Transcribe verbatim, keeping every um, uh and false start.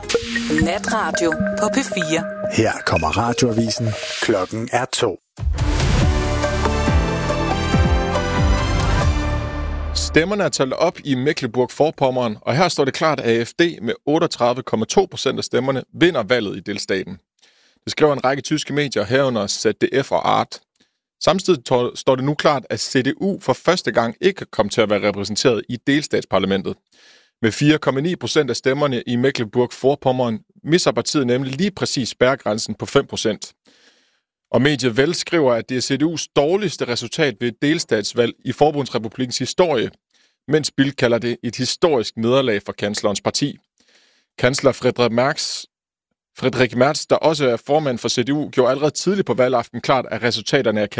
Natradio på P fire. Her kommer radioavisen. Klokken er to. Stemmerne er talt op i Mecklenburg-Vorpommern, og her står det klart, at A F D med otteogtredive komma to procent af stemmerne vinder valget i delstaten. Det skriver en række tyske medier, herunder Z D F og Art. Samtidig står det nu klart, at C D U for første gang ikke kom til at være repræsenteret i delstatsparlamentet. Med fire komma ni procent af stemmerne i Mecklenburg-Vorpommern misser partiet nemlig lige præcis spærregrænsen på fem procent. Og mediet Vel skriver, at det er C D U's dårligste resultat ved et delstatsvalg i Forbundsrepublikkens historie, mens Bild kalder det et historisk nederlag for kanslerens parti. Kansler Friedrich Merz, Friedrich Merz, der også er formand for C D U, gjorde allerede tidligt på valgaften klart, at resultaterne er